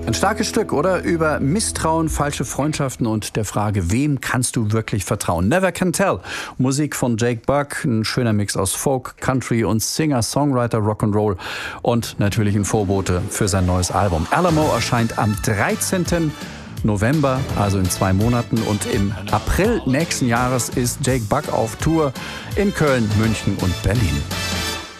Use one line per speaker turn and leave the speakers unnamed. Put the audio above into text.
Ein starkes Stück, oder? Über Misstrauen, falsche Freundschaften und der Frage, wem kannst du wirklich vertrauen? Never Can Tell. Musik von Jake Buck, ein schöner Mix aus Folk, Country und Singer-Songwriter Rock'n'Roll und natürlich ein Vorbote für sein neues Album. Alamo erscheint am 13. November, also in 2 Monaten, und im April nächsten Jahres ist Jake Buck auf Tour in Köln, München und Berlin.